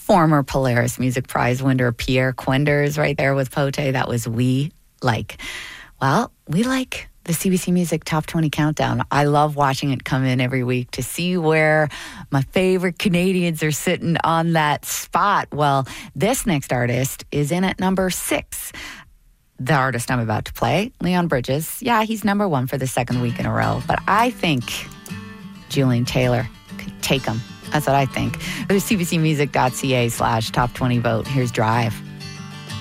former Polaris Music Prize winner Pierre Quenders right there with Pote. That was We Like. Well, we like the CBC Music Top 20 Countdown. I love watching it come in every week to see where my favorite Canadians are sitting on that spot. Well, this next artist is in at number 6. The artist I'm about to play, Leon Bridges. Yeah, he's number 1 for the second week in a row, but I think Julian Taylor could take him. That's what I think. Go to cbcmusic.ca/top20 vote. Here's Drive.